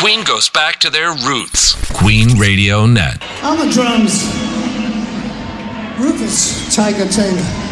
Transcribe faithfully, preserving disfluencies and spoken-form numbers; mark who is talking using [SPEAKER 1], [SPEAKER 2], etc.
[SPEAKER 1] Queen goes back to their roots. Queen Radio Net.
[SPEAKER 2] On the drums, Rufus Tiger Taylor.